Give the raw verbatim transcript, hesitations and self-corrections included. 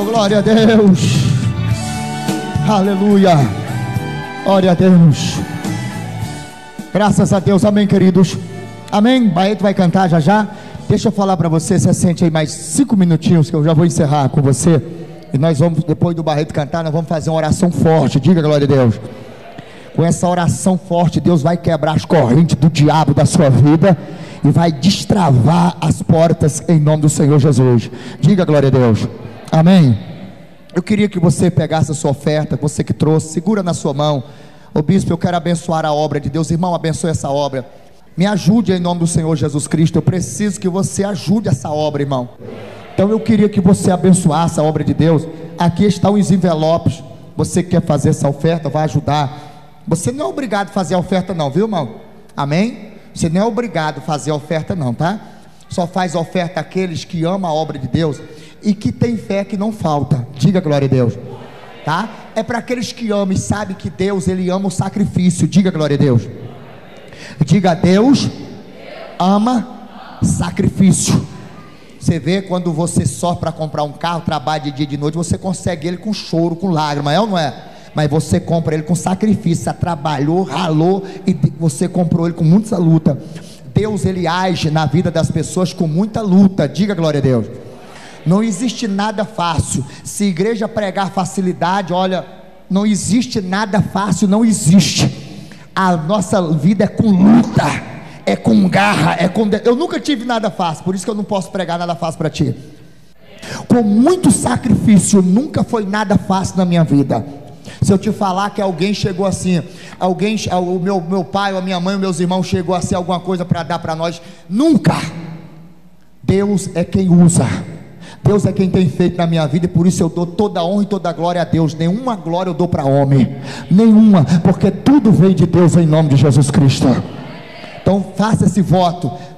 Glória a Deus. Aleluia. Glória a Deus. Graças a Deus. Amém, queridos. Amém. Barreto vai cantar já já. Deixa eu falar para você. Você sente aí mais cinco minutinhos que eu já vou encerrar com você. E nós vamos, depois do Barreto cantar, nós vamos fazer uma oração forte. Diga glória a Deus. Com essa oração forte, Deus vai quebrar as correntes do diabo da sua vida e vai destravar as portas em nome do Senhor Jesus. Diga glória a Deus. Amém. Eu queria que você pegasse a sua oferta, você que trouxe, segura na sua mão. Ô bispo, eu quero abençoar a obra de Deus. Irmão, abençoe essa obra. Me ajude em nome do Senhor Jesus Cristo. Eu preciso que você ajude essa obra, irmão. Então eu queria que você abençoasse a obra de Deus. Aqui estão os envelopes. Você que quer fazer essa oferta, vai ajudar. Você não é obrigado a fazer a oferta não, viu, irmão? Amém? Você não é obrigado a fazer a oferta não, tá? Só faz a oferta aqueles que amam a obra de Deus e que tem fé que não falta. Diga glória a Deus. Tá? É para aqueles que amam e sabem que Deus, Ele ama o sacrifício. Diga glória a Deus. Diga: Deus ama sacrifício. Você vê, quando você sofre para comprar um carro, trabalha de dia e de noite, você consegue ele com choro, com lágrima, é ou não é? Mas você compra ele com sacrifício. Você trabalhou, ralou e você comprou ele com muita luta. Deus, Ele age na vida das pessoas com muita luta. Diga glória a Deus. Não existe nada fácil. Se a igreja pregar facilidade, olha, não existe nada fácil, não existe. A nossa vida é com luta, é com garra, é com... Eu nunca tive nada fácil, por isso que eu não posso pregar nada fácil para ti. Com muito sacrifício, nunca foi nada fácil na minha vida. Se eu te falar que alguém chegou assim, alguém, o meu, meu pai, a minha mãe, os meus irmãos chegou assim, alguma coisa para dar para nós, nunca. Deus é quem usa. Deus é quem tem feito na minha vida, e por isso eu dou toda a honra e toda a glória a Deus. Nenhuma glória eu dou para homem, nenhuma, porque tudo vem de Deus em nome de Jesus Cristo. Então faça esse voto.